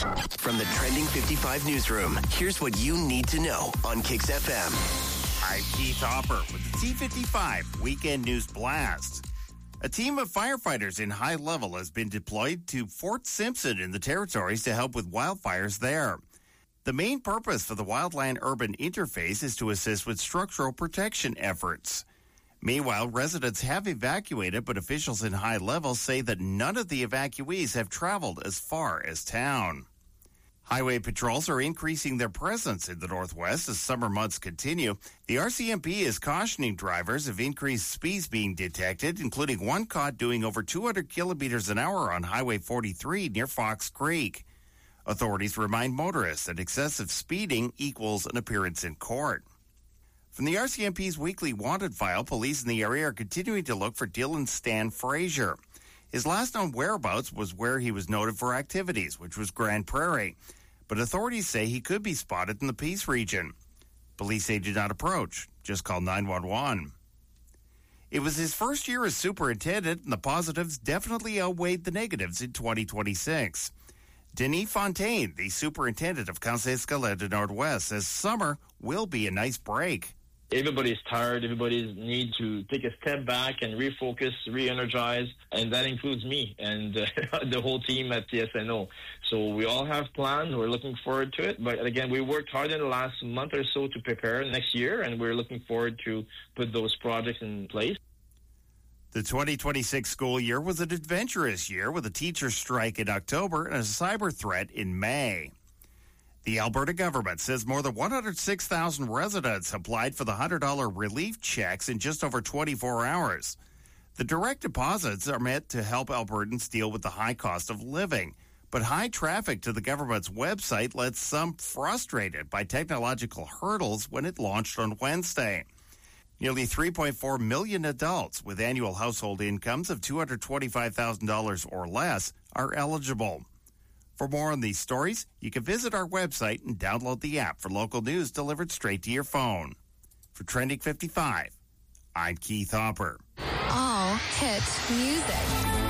From the Trending 55 newsroom, here's what you need to know on Kicks FM. I'm Keith Hopper with the T55 Weekend News Blast. A team of firefighters in High Level has been deployed to Fort Simpson in the Territories to help with wildfires there. The main purpose for the Wildland-Urban Interface is to assist with structural protection efforts. Meanwhile, residents have evacuated, but officials in High Level say that none of the evacuees have traveled as far as town. Highway patrols are increasing their presence in the Northwest as summer months continue. The RCMP is cautioning drivers of increased speeds being detected, including one caught doing over 200 kilometers an hour on Highway 43 near Fox Creek. Authorities remind motorists that excessive speeding equals an appearance in court. From the RCMP's weekly wanted file, police in the area are continuing to look for Dylan Stan Frazier. His last known whereabouts was where he was noted for activities, which was Grand Prairie. But authorities say he could be spotted in the Peace region. Police say do not approach. Just call 911. It was his first year as superintendent, and the positives definitely outweighed the negatives in 2026. Denis Fontaine, the superintendent of Conseil Scolaire du Nord-Ouest, says summer will be a nice break. Everybody's tired. Everybody needs to take a step back and refocus, re-energize, and that includes me and the whole team at TSNO. So we all have plans. We're looking forward to it. But again, we worked hard in the last month or so to prepare next year, and we're looking forward to put those projects in place. The 2026 school year was an adventurous year with a teacher strike in October and a cyber threat in May. The Alberta government says more than 106,000 residents applied for the $100 relief checks in just over 24 hours. The direct deposits are meant to help Albertans deal with the high cost of living, but high traffic to the government's website led some frustrated by technological hurdles when it launched on Wednesday. Nearly 3.4 million adults with annual household incomes of $225,000 or less are eligible. For more on these stories, you can visit our website and download the app for local news delivered straight to your phone. For Trending 55, I'm Keith Hopper. All hit music.